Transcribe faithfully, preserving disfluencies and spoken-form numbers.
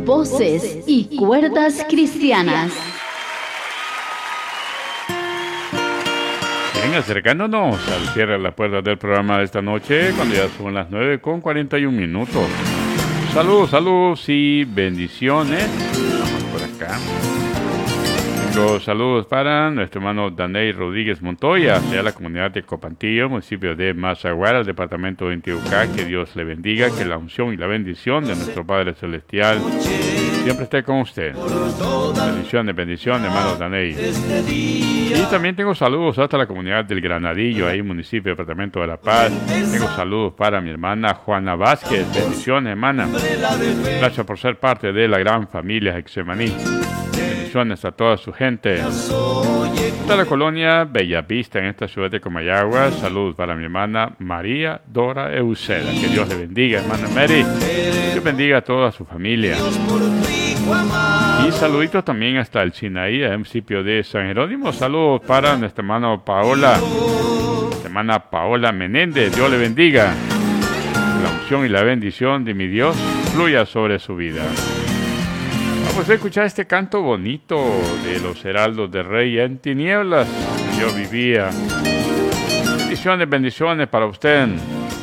Voces y cuerdas cristianas. Bien, acercándonos al cierre de la puerta del programa de esta noche, cuando ya son las nueve con cuarenta y un minutos. Saludos, saludos y bendiciones. Vamos por acá. Los saludos para nuestro hermano Daney Rodríguez Montoya, de la comunidad de Copantillo, municipio de Mazaguara, departamento de Intibucá. Que Dios le bendiga, que la unción y la bendición de nuestro Padre Celestial siempre esté con usted. Bendiciones, bendiciones, hermano Daney. Y también tengo saludos hasta la comunidad del Granadillo, ahí municipio, departamento de La Paz. Tengo saludos para mi hermana Juana Vázquez. Bendiciones, hermana. Gracias por ser parte de la gran familia Hexemaní. Bendiciones a toda su gente. Hasta la colonia Bellavista, en esta ciudad de Comayagua. Saludos para mi hermana María Dora Euseda. Que Dios le bendiga, hermana Mary. Dios bendiga a toda su familia. Y saluditos también hasta el Sinaí, el municipio de San Jerónimo. Saludos para nuestra hermana Paola, nuestra hermana Paola Menéndez. Dios le bendiga. La unción y la bendición de mi Dios fluya sobre su vida. Vamos a escuchar este canto bonito de los heraldos del Rey. En tinieblas yo vivía. Bendiciones, bendiciones para usted.